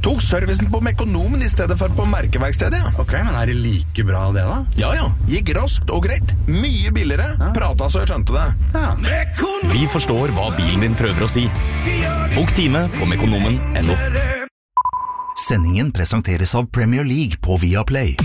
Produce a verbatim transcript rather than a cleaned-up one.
Tok servicen på Mekonomen I stedet for på merkeverkstedet, ja. Ok, men er det like bra det da? Ja, ja. Gikk raskt og greit. Mye billigere. Ja. Prata så jeg skjønte det. Ja. Vi forstår hva bilen din prøver å si. Bok time på mekonomen punktum no. Sendingen presenteres av Premier League på Viaplay.